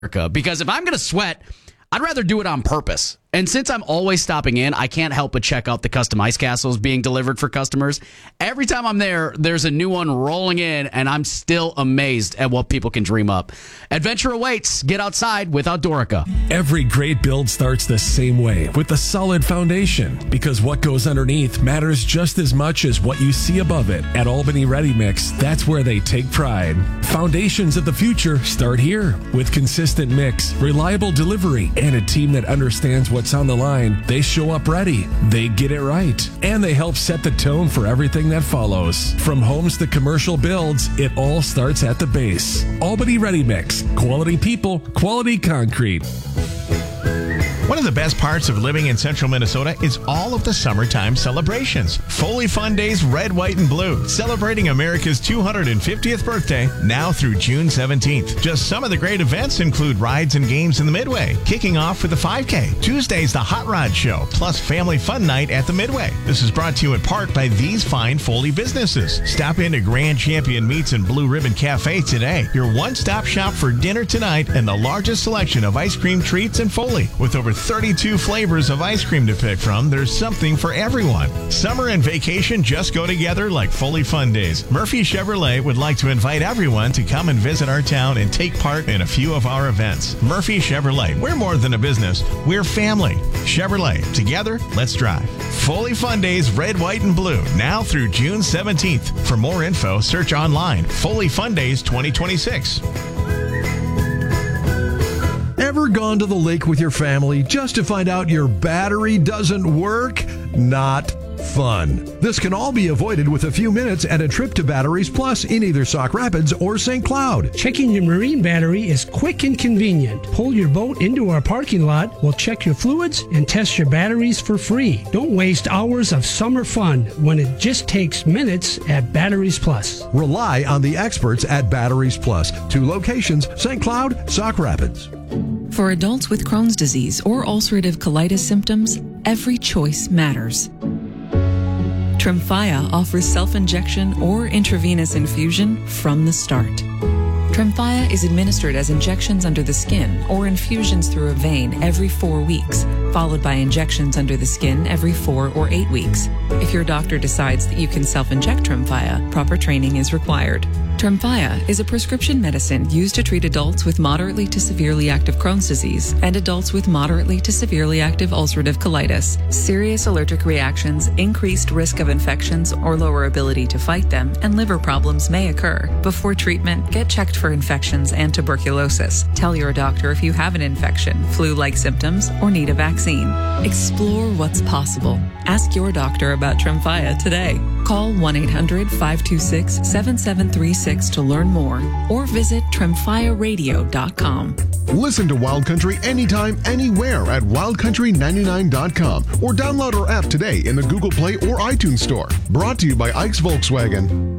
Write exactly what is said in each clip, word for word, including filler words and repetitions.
Because if I'm going to sweat, I'd rather do it on purpose. And since I'm always stopping in, I can't help but check out the custom ice castles being delivered for customers. Every time I'm there, there's a new one rolling in, and I'm still amazed at what people can dream up. Adventure awaits. Get outside with Outdoorica. Every great build starts the same way, with a solid foundation, because what goes underneath matters just as much as what you see above it. At Albany Ready Mix, that's where they take pride. Foundations of the future start here. With consistent mix, reliable delivery, and a team that understands what what's on the line, they show up ready. They get it right. And they help set the tone for everything that follows. From homes to commercial builds, it all starts at the base. Albany Ready Mix. Quality people, quality concrete. One of the best parts of living in central Minnesota is all of the summertime celebrations. Foley Fun Days Red, White, and Blue, celebrating America's two hundred fiftieth birthday now through June seventeenth. Just some of the great events include rides and games in the Midway, kicking off with the five K. Tuesday's the Hot Rod Show, plus Family Fun Night at the Midway. This is brought to you in part by these fine Foley businesses. Stop into Grand Champion Meats and Blue Ribbon Cafe today, your one-stop shop for dinner tonight and the largest selection of ice cream treats in Foley. With over thirty-two flavors of ice cream to pick from, there's something for everyone. Summer and vacation just go together like Foley Fun Days. Murphy Chevrolet would like to invite everyone to come and visit our town and take part in a few of our events. Murphy Chevrolet, we're more than a business, we're family. Chevrolet, together, let's drive. Foley Fun Days Red, White, and Blue, now through June seventeenth. For more info, search online, Foley Fun Days twenty twenty-six. Ever gone to the lake with your family just to find out your battery doesn't work? Not fun. This can all be avoided with a few minutes and a trip to Batteries Plus in either Sauk Rapids or Saint Cloud. Checking your marine battery is quick and convenient. Pull your boat into our parking lot, we'll check your fluids and test your batteries for free. Don't waste hours of summer fun when it just takes minutes at Batteries Plus. Rely on the experts at Batteries Plus. Two locations, Saint Cloud, Sauk Rapids. For adults with Crohn's disease or ulcerative colitis symptoms, every choice matters. Tremfya offers self-injection or intravenous infusion from the start. Tremfya is administered as injections under the skin or infusions through a vein every four weeks, followed by injections under the skin every four or eight weeks. If your doctor decides that you can self-inject Tremfya, proper training is required. Tremfya is a prescription medicine used to treat adults with moderately to severely active Crohn's disease and adults with moderately to severely active ulcerative colitis. Serious allergic reactions, increased risk of infections or lower ability to fight them, and liver problems may occur. Before treatment, get checked for infections and tuberculosis. Tell your doctor if you have an infection, flu-like symptoms, or need a vaccine. Explore what's possible. Ask your doctor about Tremfya today. Call one eight hundred five two six seven seven three six to learn more or visit tremfya radio dot com. Listen to Wild Country anytime, anywhere at wild country ninety-nine dot com or download our app today in the Google Play or iTunes Store. Brought to you by Ike's Volkswagen.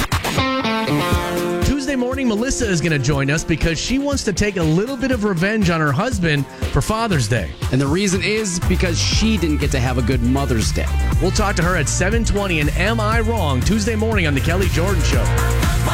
Tuesday morning, Melissa is going to join us because she wants to take a little bit of revenge on her husband for Father's Day. And the reason is because she didn't get to have a good Mother's Day. We'll talk to her at seven twenty and Am I Wrong? Tuesday morning on The Kelly Jordan Show.